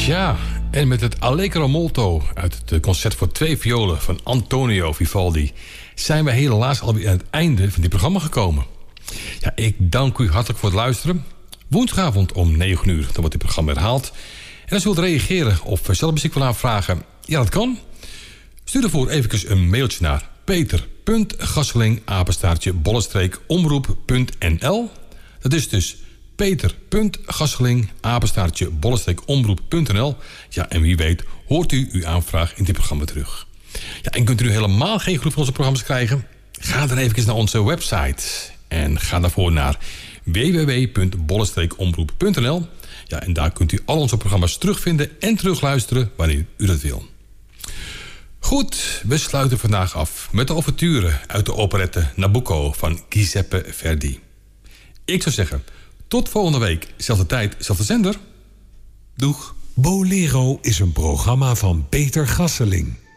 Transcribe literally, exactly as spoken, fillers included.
Ja, en met het Allegro molto uit het concert voor twee violen van Antonio Vivaldi zijn we helaas alweer aan het einde van dit programma gekomen. Ja, ik dank u hartelijk voor het luisteren. Woensdagavond om negen uur, dan wordt dit programma herhaald. En als u wilt reageren of zelf muziek wil aanvragen, ja, dat kan. Stuur ervoor even een mailtje naar peter punt gasseling apenstaartje bollestreek omroep punt n l. Dat is dus peter punt gasseling apenstaartje bollestreek omroep punt n l. Ja, en wie weet hoort u uw aanvraag in dit programma terug. Ja, en kunt u nu helemaal geen groep van onze programma's krijgen? Ga dan even naar onze website. En ga daarvoor naar w w w punt bollestreek omroep punt n l. Ja, en daar kunt u al onze programma's terugvinden en terugluisteren wanneer u dat wil. Goed, we sluiten vandaag af met de ouverture uit de operette Nabucco van Giuseppe Verdi. Ik zou zeggen, tot volgende week, zelfde tijd, zelfde zender. Doeg. Bolero is een programma van Peter Gasseling.